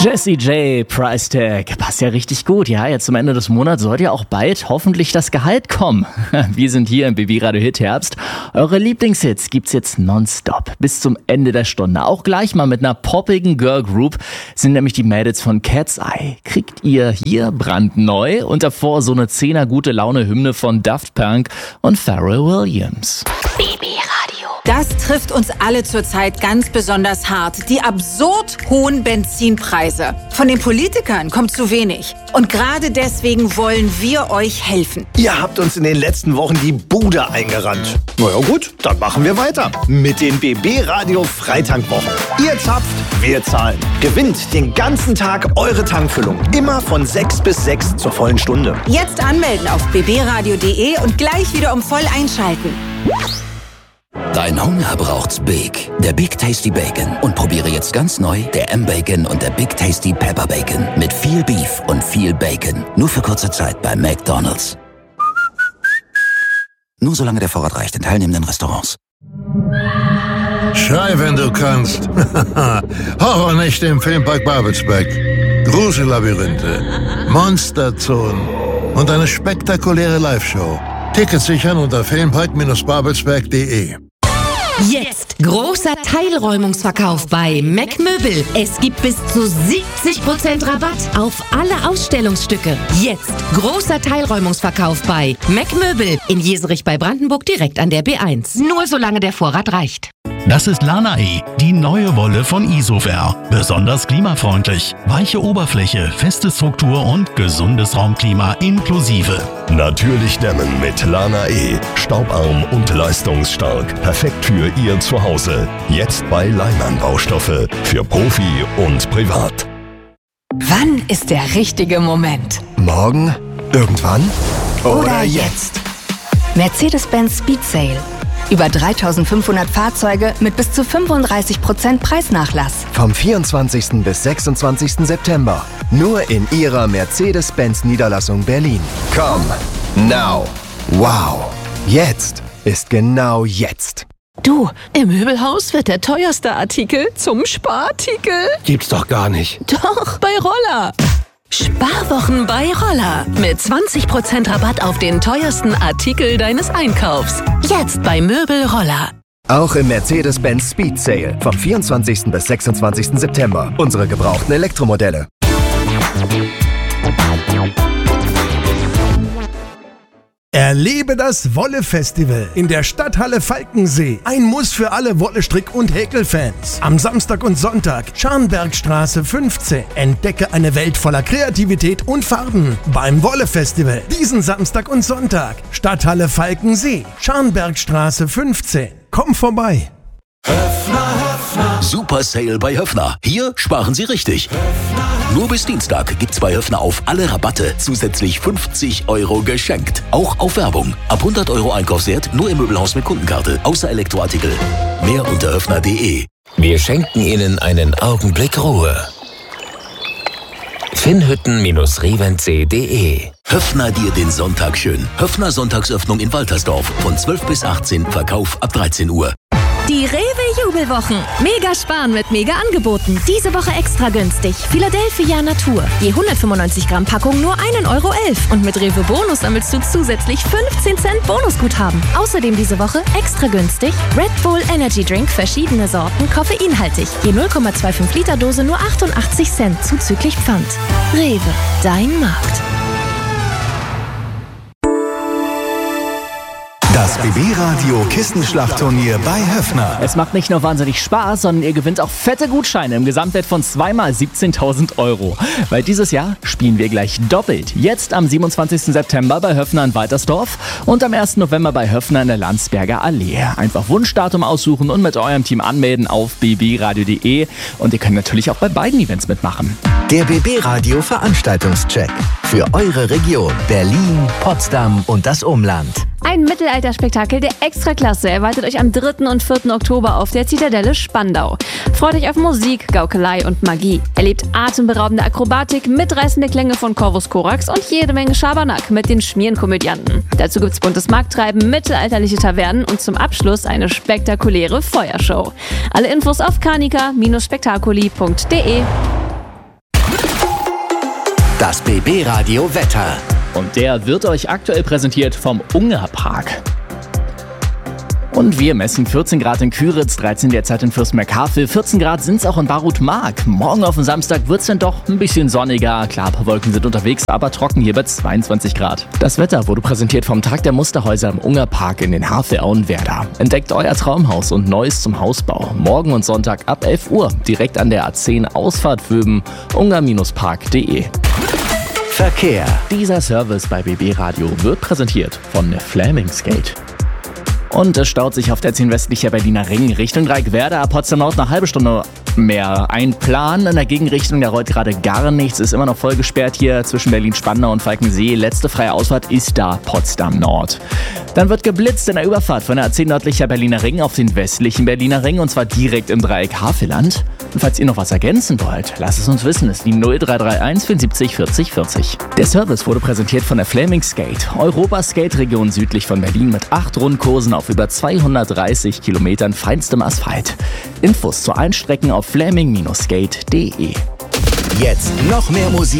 Jessie J, Price Tag, passt ja richtig gut, ja, jetzt zum Ende des Monats sollte ja auch bald hoffentlich das Gehalt kommen. Wir sind hier im BB Radio Hit Herbst. Eure Lieblingshits gibt's jetzt nonstop bis zum Ende der Stunde. Auch gleich mal mit einer poppigen Girl Group sind nämlich die Mädels von Cat's Eye. Kriegt ihr hier brandneu und davor so eine 10er gute Laune Hymne von Daft Punk und Pharrell Williams. BB Radio. Das trifft uns alle zurzeit ganz besonders hart. Die absurd hohen Benzinpreise. Von den Politikern kommt zu wenig. Und gerade deswegen wollen wir euch helfen. Ihr habt uns in den letzten Wochen die Bude eingerannt. Na ja gut, dann machen wir weiter. Mit den BB Radio Freitankwochen. Ihr zapft, wir zahlen. Gewinnt den ganzen Tag eure Tankfüllung. Immer von 6 bis 6 zur vollen Stunde. Jetzt anmelden auf bbradio.de und gleich wieder um voll einschalten. Dein Hunger braucht's Big. Der Big Tasty Bacon. Und probiere jetzt ganz neu der M-Bacon und der Big Tasty Pepper Bacon. Mit viel Beef und viel Bacon. Nur für kurze Zeit bei McDonald's. Nur solange der Vorrat reicht in teilnehmenden Restaurants. Schrei, wenn du kannst. Horrornächte im Filmpark Babelsberg. Grusellabyrinthe. Monsterzonen. Und eine spektakuläre Live-Show. Tickets sichern unter filmpark-babelsberg.de. Jetzt großer Teilräumungsverkauf bei MacMöbel. Es gibt bis zu 70% Rabatt auf alle Ausstellungsstücke. Jetzt großer Teilräumungsverkauf bei MacMöbel in Jeserich bei Brandenburg direkt an der B1. Nur solange der Vorrat reicht. Das ist Lana-E, die neue Wolle von Isover. Besonders klimafreundlich. Weiche Oberfläche, feste Struktur und gesundes Raumklima inklusive. Natürlich dämmen mit Lana-E. Staubarm und leistungsstark. Perfekt für Ihr Zuhause. Jetzt bei Leimann Baustoffe. Für Profi und Privat. Wann ist der richtige Moment? Morgen? Irgendwann? Oder jetzt? Mercedes-Benz Speed Sale. Über 3.500 Fahrzeuge mit bis zu 35% Preisnachlass. Vom 24. bis 26. September. Nur in Ihrer Mercedes-Benz-Niederlassung Berlin. Come now. Wow. Jetzt ist genau jetzt. Du, im Möbelhaus wird der teuerste Artikel zum Sparartikel. Gibt's doch gar nicht. Doch, bei Roller. Sparwochen bei Roller. Mit 20% Rabatt auf den teuersten Artikel deines Einkaufs. Jetzt bei Möbel Roller. Auch im Mercedes-Benz Speed Sale. Vom 24. bis 26. September. Unsere gebrauchten Elektromodelle. Erlebe das Wolle-Festival in der Stadthalle Falkensee. Ein Muss für alle Wolle-Strick- und Häkelfans. Am Samstag und Sonntag, Scharnbergstraße 15. Entdecke eine Welt voller Kreativität und Farben beim Wolle-Festival. Diesen Samstag und Sonntag, Stadthalle Falkensee, Scharnbergstraße 15. Komm vorbei. Super Sale bei Höffner. Hier sparen Sie richtig. Nur bis Dienstag gibt's bei Höffner auf alle Rabatte zusätzlich 50 € geschenkt. Auch auf Werbung. Ab 100 € Einkaufswert nur im Möbelhaus mit Kundenkarte. Außer Elektroartikel. Mehr unter höffner.de. Wir schenken Ihnen einen Augenblick Ruhe. Finnhütten-reventsee.de. Höffner dir den Sonntag schön. Höffner Sonntagsöffnung in Waltersdorf. Von 12 bis 18. Verkauf ab 13 Uhr. Die Rewe-Jubelwochen. Mega sparen mit mega Angeboten. Diese Woche extra günstig. Philadelphia Natur. Je 195 Gramm Packung nur 1,11 € Und mit Rewe Bonus sammelst du zusätzlich 15 Cent Bonusguthaben. Außerdem diese Woche extra günstig Red Bull Energy Drink, verschiedene Sorten, koffeinhaltig. Je 0,25 Liter Dose nur 88 Cent zuzüglich Pfand. Rewe, dein Markt. Das BB-Radio Kissenschlachtturnier bei Höffner. Es macht nicht nur wahnsinnig Spaß, sondern ihr gewinnt auch fette Gutscheine im Gesamtwert von 2 x 17.000 €. Weil dieses Jahr spielen wir gleich doppelt. Jetzt am 27. September bei Höffner in Waltersdorf und am 1. November bei Höffner in der Landsberger Allee. Einfach Wunschdatum aussuchen und mit eurem Team anmelden auf bbradio.de. Und ihr könnt natürlich auch bei beiden Events mitmachen. Der BB-Radio Veranstaltungscheck. Für eure Region Berlin, Potsdam und das Umland. Ein Mittelalterspektakel der Extraklasse erwartet euch am 3. und 4. Oktober auf der Zitadelle Spandau. Freut euch auf Musik, Gaukelei und Magie. Erlebt atemberaubende Akrobatik, mitreißende Klänge von Corvus Corax und jede Menge Schabernack mit den Schmierenkomödianten. Dazu gibt's buntes Markttreiben, mittelalterliche Tavernen und zum Abschluss eine spektakuläre Feuershow. Alle Infos auf kanika-spektakuli.de. Das BB Radio Wetter. Und der wird euch aktuell präsentiert vom Ungerpark. Und wir messen 14 Grad in Küritz, 13 derzeit in Fürstenberg-Havel, 14 Grad sind es auch in Barut-Mark. Morgen auf den Samstag wird es dann doch ein bisschen sonniger. Klar, ein paar Wolken sind unterwegs, aber trocken hier bei 22 Grad. Das Wetter wurde präsentiert vom Tag der Musterhäuser im Ungerpark in den Havelauen-Werder. Entdeckt euer Traumhaus und Neues zum Hausbau. Morgen und Sonntag ab 11 Uhr, direkt an der A10 Ausfahrt Wöben, unger-park.de. Verkehr. Dieser Service bei BB Radio wird präsentiert von Flamingsgate. Und es staut sich auf der 10 westlicher Berliner Ring Richtung Dreieckwerder, Potsdam Nord eine halbe Stunde mehr einplanen. In der Gegenrichtung, da rollt gerade gar nichts, ist immer noch voll gesperrt hier zwischen Berlin-Spandau und Falkensee. Letzte freie Ausfahrt ist da Potsdam Nord. Dann wird geblitzt in der Überfahrt von der A10 nördlicher Berliner Ring auf den westlichen Berliner Ring und zwar direkt im Dreieck Havelland. Und falls ihr noch was ergänzen wollt, lasst es uns wissen, ist die 0331 74 40 40. Der Service wurde präsentiert von der Flamingsgate, Europas Skate-Region südlich von Berlin mit 8 Rundkursen auf über 230 Kilometern feinstem Asphalt. Infos zu allen Strecken auf flaming-skate.de. Jetzt noch mehr Musik.